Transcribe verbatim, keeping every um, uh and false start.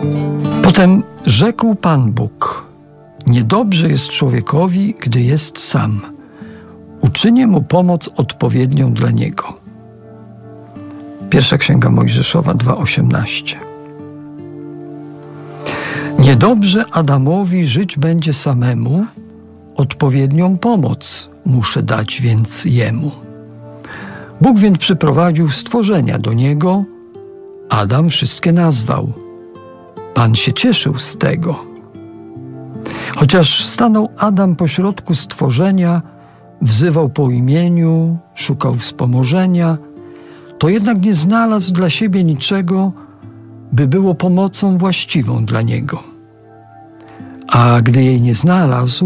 Potem rzekł Pan Bóg: niedobrze jest człowiekowi, gdy jest sam. Uczynię mu pomoc odpowiednią dla niego. Pierwsza Księga Mojżeszowa dwa osiemnaście. Niedobrze Adamowi żyć będzie samemu, odpowiednią pomoc muszę dać więc jemu. Bóg więc przyprowadził stworzenia do niego, Adam wszystkie nazwał. Pan się cieszył z tego. Chociaż stanął Adam pośrodku stworzenia, wzywał po imieniu, szukał wspomożenia, to jednak nie znalazł dla siebie niczego, by było pomocą właściwą dla niego. A gdy jej nie znalazł,